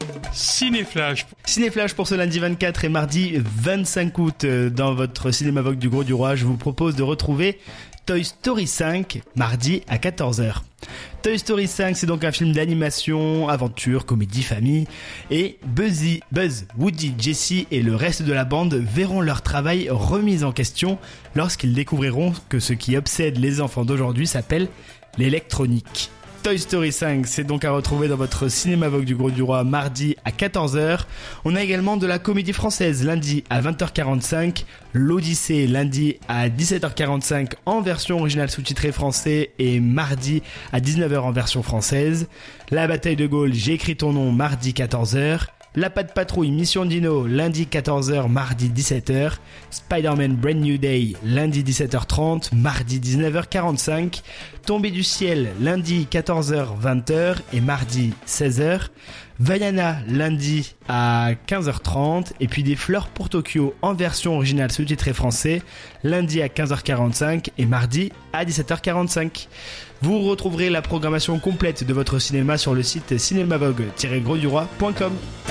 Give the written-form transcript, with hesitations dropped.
Cinéflash. Cinéflash pour ce lundi 24 et mardi 25 août. Dans votre cinéma Vogue du Gros du Roi, je vous propose de retrouver Toy Story 5, mardi à 14h. Toy Story 5, c'est donc un film d'animation, aventure, comédie, famille. Et Buzz, Woody, Jessie et le reste de la bande verront leur travail remis en question lorsqu'ils découvriront que ce qui obsède les enfants d'aujourd'hui s'appelle l'électronique. Toy Story 5, c'est donc à retrouver dans votre cinéma Vogue du Gros du Roi mardi à 14h. On a également de la comédie française lundi à 20h45, l'Odyssée lundi à 17h45 en version originale sous-titrée français et mardi à 19h en version française. La bataille de Gaulle, j'ai écrit ton nom mardi 14h. La Patte Patrouille Mission Dino lundi 14h, mardi 17h. Spider-Man Brand New Day lundi 17h30, mardi 19h45. Tombée du ciel lundi 14h, 20h et mardi 16h. Vaiana lundi à 15h30 et puis Des fleurs pour Tokyo en version originale sous-titrée français lundi à 15h45 et mardi à 17h45. Vous retrouverez la programmation complète de votre cinéma sur le site cinémavogue-grosduroi.com.